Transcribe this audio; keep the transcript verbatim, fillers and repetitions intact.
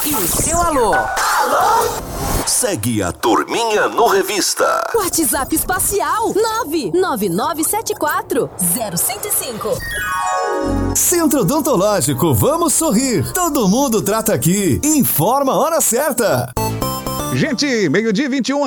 E o seu alô? Alô? Segue a Turminha no Revista. WhatsApp espacial nove nove nove sete quatro zero cinco cinco. Centro Odontológico, vamos sorrir. Todo mundo trata aqui. Informa a hora certa. Gente, meio-dia e vinte e um.